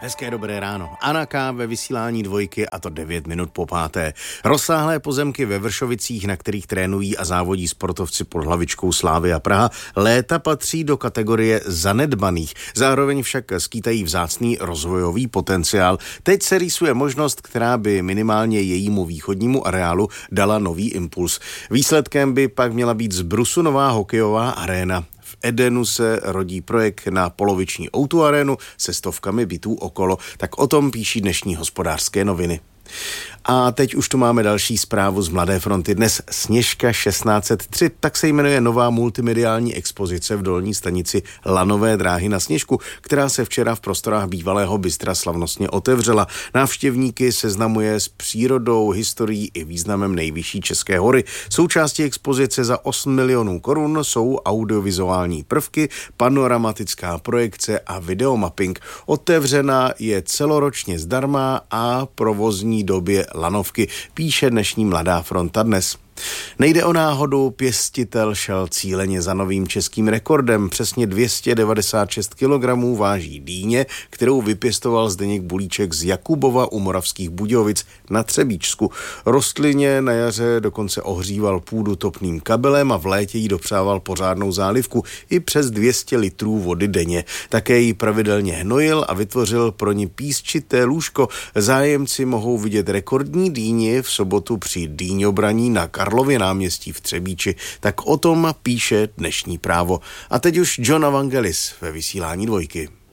Hezké dobré ráno. Anna K. ve vysílání Dvojky, a to 9 minut po páté. Rozsáhlé pozemky ve Vršovicích, na kterých trénují a závodí sportovci pod hlavičkou Slavia Praha, léta patří do kategorie zanedbaných. Zároveň však skýtají vzácný rozvojový potenciál. Teď se rýsuje možnost, která by minimálně jejímu východnímu areálu dala nový impuls. Výsledkem by pak měla být z brusu nová hokejová aréna. V Edenu se rodí projekt na poloviční O2 arénu se stovkami bytů okolo. Tak o tom píší dnešní Hospodářské noviny. A teď už tu máme další zprávu z Mladé fronty. Dnes Sněžka 1603, tak se jmenuje nová multimediální expozice v Dolní stanici Lanové dráhy na Sněžku, která se včera v prostorách bývalého bystra slavnostně otevřela. Návštěvníky seznamuje s přírodou, historií i významem nejvyšší České hory. Součástí expozice za 8 milionů korun jsou audiovizuální prvky, panoramatická projekce a videomapping. Otevřena je celoročně zdarma a provozní době lanovky, píše dnešní Mladá fronta dnes. Nejde o náhodu, pěstitel šel cíleně za novým českým rekordem. Přesně 296 kg váží dýně, kterou vypěstoval Zdeněk Bulíček z Jakubova u Moravských Budějovic na Třebíčsku. Rostlině na jaře dokonce ohříval půdu topným kabelem a v létě jí dopřával pořádnou zálivku i přes 200 litrů vody denně. Také ji pravidelně hnojil a vytvořil pro ní písčité lůžko. Zájemci mohou vidět rekordní dýni v sobotu při dýňobraní na Karlově náměstí v Třebíči. Tak o tom píše dnešní Právo. A teď už John Evangelis ve vysílání Dvojky.